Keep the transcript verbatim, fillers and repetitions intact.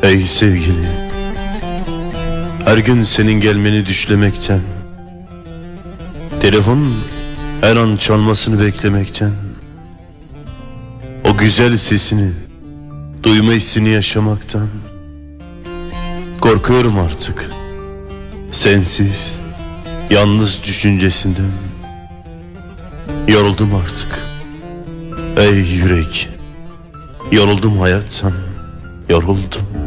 Ey sevgili, her gün senin gelmeni düşlemekten, telefonun her an çalmasını beklemekten, o güzel sesini duyma hissini yaşamaktan korkuyorum artık. Sensiz, yalnız düşüncesinden yoruldum artık. Ey yürek, yoruldum hayattan, yoruldum.